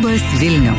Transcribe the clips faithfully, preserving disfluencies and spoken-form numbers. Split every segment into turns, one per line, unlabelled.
Labas Vilniau.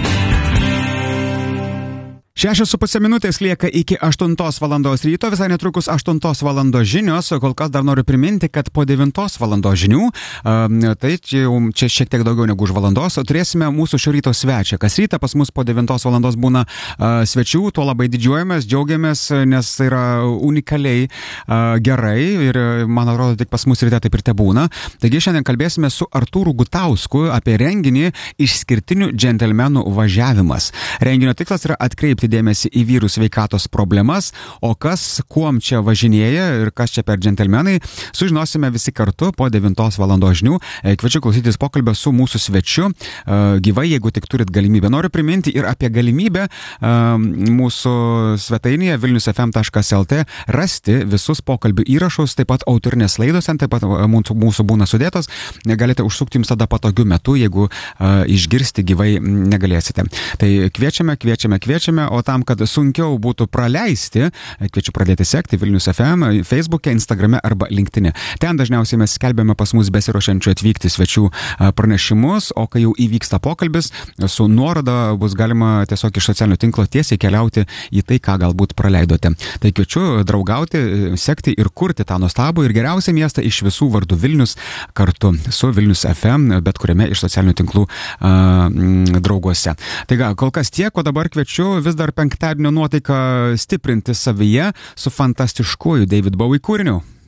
Šešios su pusė minutės lieka iki aštuntos valandos ryto, visai netrukus aštuntos valandos žinios, kol kas dar noriu priminti, kad po devintos valandos žinių, tai čia, čia šiek tiek daugiau negu už valandos, turėsime mūsų šio ryto svečią. Kas rytą pas mus po devintos valandos būna svečių, tuo labai didžiuojamės, džiaugiamės, nes tai yra unikaliai gerai ir man atrodo tik pas mus ryte taip ir te būna. Taigi šiandien kalbėsime su Artūru Gutausku apie renginį Išskirtinių džentelmenų važiavimas. Renginio tikslas yra atkreipti dėmesį į vyrų sveikatos problemas, o kas, kuom čia važinėja ir kas čia per džentelmenai, sužinosime visi kartu po devintos valandos žinių. Kviečiu klausytis pokalbio su mūsų svečiu gyvai, jeigu tik turit galimybę. Noriu priminti ir apie galimybę mūsų svetainėje vilnius f m taškas l t rasti visus pokalbių įrašus, taip pat autorinės laidos, taip pat mūsų, mūsų būna sudėtos. Galite užsukti jums tada patogiu metu, jeigu išgirsti gyvai negalėsite. Tai kviečiame, kviečiame, kviečiame, o tam, kad sunkiau būtų praleisti, kviečiu pradėti sekti Vilnius F M, Facebook'e, Instagram'e arba LinkedIn'e. Ten dažniausiai mes skelbiame pas mus besiruošiančių atvykti svečių pranešimus, o kai jau įvyksta pokalbis, su nuoroda bus galima tiesiog iš socialinio tinklo tiesiai keliauti į tai, ką galbūt praleidote. Tai kviečiu draugauti, sekti ir kurti tą nuostabų ir geriausią miestą iš visų vardų Vilnius kartu su Vilnius F M, bet kuriame iš socialinių tinklų uh, drauguose. Tai gal, kol kas tiek, o dabar kviečiu vis dar penktadienio nuotaiką stiprinti savyje su fantastiškuoju David Bowie kūriniu.